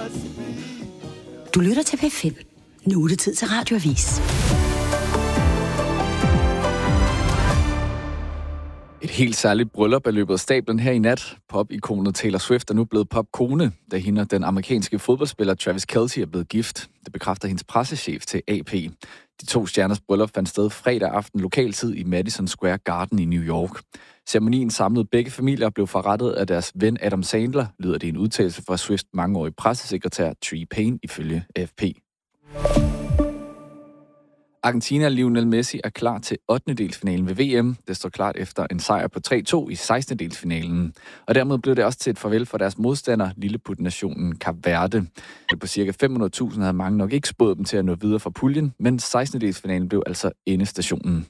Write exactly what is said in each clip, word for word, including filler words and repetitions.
Du lytter til P fem. Nu er det tid til Radioavis. Et helt særligt bryllup er løbet af stablen her i nat. Pop-ikonet Taylor Swift er nu blevet popkone, da hende og den amerikanske fodboldspiller Travis Kelce er blevet gift. Det bekræfter hendes pressechef til A P. De to stjerners bryllup fandt sted fredag aften lokaltid i Madison Square Garden i New York. Ceremonien samlede begge familier og blev forrettet af deres ven Adam Sandler, lyder det en udtalelse fra Swifts mangeårige pressesekretær Tree Payne ifølge A F P. Argentina Lionel Messi er klar til ottendedelsfinalen ved V M. Det står klart efter en sejr på tre to i sekstendedelsfinalen. Og dermed blev det også til et farvel for deres modstander, lilleputtnationen Kap Verde. På cirka fem hundrede tusind havde mange nok ikke spået dem til at nå videre fra puljen, men sekstendedelsfinalen blev altså endestationen.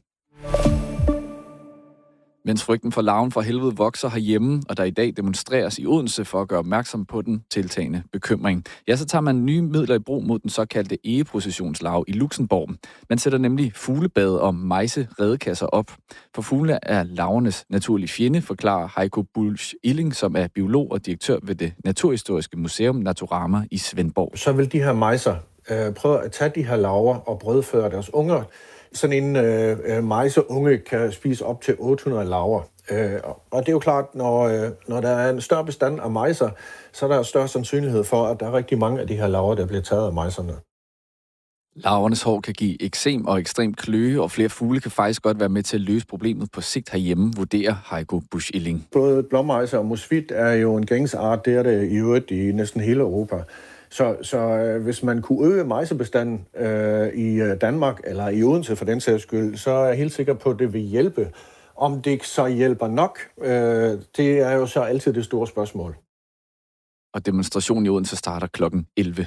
Mens frygten for larven fra helvede vokser herhjemme, og der i dag demonstreres i Odense for at gøre opmærksom på den tiltagende bekymring, ja, så tager man nye midler i brug mod den såkaldte egeprocessionslarve i Luxembourg. Man sætter nemlig fuglebade og mejse-redekasser op. For fugle er larvernes naturlige fjende, forklarer Heiko Bulch-Illing, som er biolog og direktør ved det Naturhistoriske Museum Naturama i Svendborg. Så vil de her mejser øh, prøve at tage de her larver og brødføre deres unger. Sådan en øh, mejseunge kan spise op til otte hundrede larver. Øh, og det er jo klart, når, øh, når der er en større bestand af mejser, så er der større sandsynlighed for, at der er rigtig mange af de her larver, der bliver taget af mejserne. Larvernes hår kan give eksem og ekstrem kløe, og flere fugle kan faktisk godt være med til at løse problemet på sigt herhjemme, vurderer Heiko Bulch-Illing. Både blåmejser og musvit er jo en gængsart, det er det i øvrigt i næsten hele Europa. Så, så øh, hvis man kunne øge mejsebestanden øh, i Danmark, eller i Odense for den sags skyld, så er jeg helt sikker på, at det vil hjælpe. Om det så hjælper nok, øh, det er jo så altid det store spørgsmål. Og demonstrationen i Odense starter klokken elleve.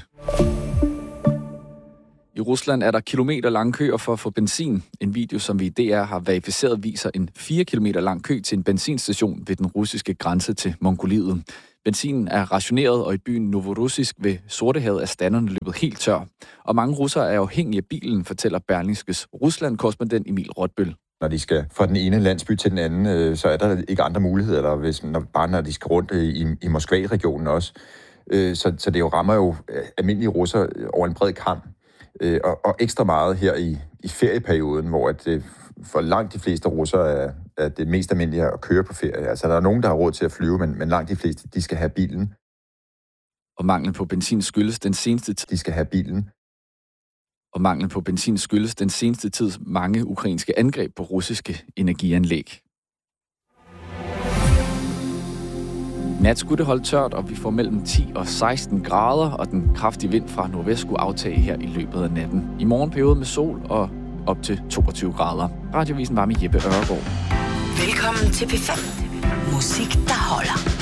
I Rusland er der kilometerlange køer for at få benzin. En video, som vi i D R har verificeret, viser en fire kilometer lang kø til en benzinstation ved den russiske grænse til Mongoliet. Benzinen er rationeret, og i byen Novorossisk ved Sortehavet er standerne løbet helt tør. Og mange russere er afhængige af bilen, fortæller Berlingskes Rusland-korrespondent Emil Rotbøl. Når de skal fra den ene landsby til den anden, så er der ikke andre muligheder, der, hvis, når, bare når de skal rundt i, i Moskva-regionen også. Så, så det jo rammer jo almindelige russere over en bred kam. Og, og ekstra meget her i, i ferieperioden, hvor at det for langt de fleste russere er, er det mest almindelige at køre på ferie. Altså, der er nogen, der har råd til at flyve, men, men langt de fleste, de skal have bilen. Og manglen på benzin skyldes den seneste tid. De skal have bilen. Og manglen på benzin skyldes den seneste tids mange ukrainske angreb på russiske energianlæg. Nat skulle det holde tørt, og vi får mellem ti og seksten grader, og den kraftige vind fra nordvest skulle aftage her i løbet af natten. I morgen periode med sol og op til toogtyve grader. Radioavisen var med Jeppe Ørgaard. Velkommen til P fem. Musik, der holder.